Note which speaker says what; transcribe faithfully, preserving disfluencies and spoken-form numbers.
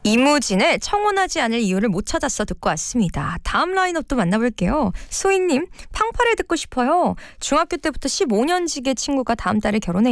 Speaker 1: 이무진의 청혼하지 않을 이유를 못 찾았어 듣고 왔습니다. 다음 라인업도 만나볼게요. 소희님, 팡파를 듣고 싶어요. 중학교 때부터 십오 년지기 친구가 다음 달에 결혼해